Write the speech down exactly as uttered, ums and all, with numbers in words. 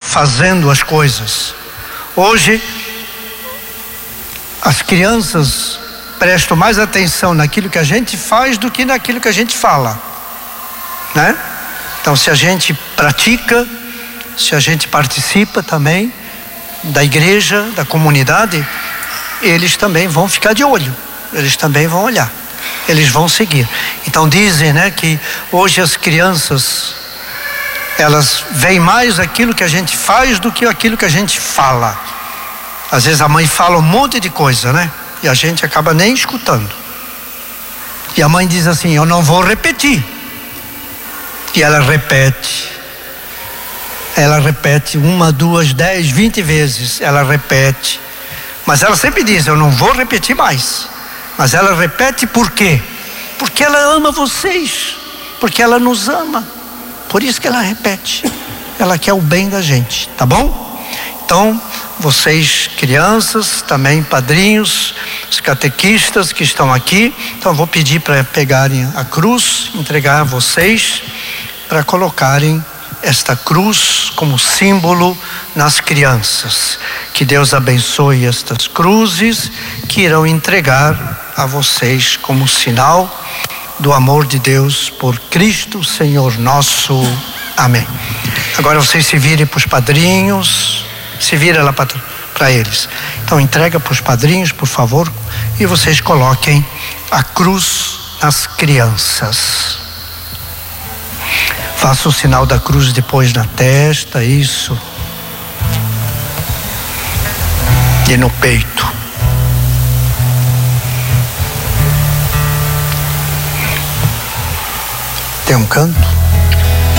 fazendo as coisas. Hoje, as crianças prestam mais atenção naquilo que a gente faz do que naquilo que a gente fala, né? Então, se a gente pratica, se a gente participa também da igreja, da comunidade, eles também vão ficar de olho, eles também vão olhar, eles vão seguir. Então dizem, né, que hoje as crianças, elas veem mais aquilo que a gente faz do que aquilo que a gente fala. Às vezes a mãe fala um monte de coisa, né, e a gente acaba nem escutando. E a mãe diz assim: eu não vou repetir. E ela repete. Ela repete uma, duas, dez, vinte vezes. Ela repete. Mas ela sempre diz: eu não vou repetir mais. Mas ela repete por quê? Porque ela ama vocês. Porque ela nos ama. Por isso que ela repete. Ela quer o bem da gente, tá bom? Então, vocês crianças, também padrinhos, os catequistas que estão aqui, então vou pedir para pegarem a cruz, entregar a vocês, para colocarem esta cruz como símbolo nas crianças. Que Deus abençoe estas cruzes que irão entregar a vocês como sinal do amor de Deus por Cristo Senhor nosso. Amém. Agora vocês se virem para os padrinhos, se vira lá para eles. Então entrega para os padrinhos, por favor, e vocês coloquem a cruz nas crianças. Faça o sinal da cruz depois na testa, isso. E no peito. Tem um canto?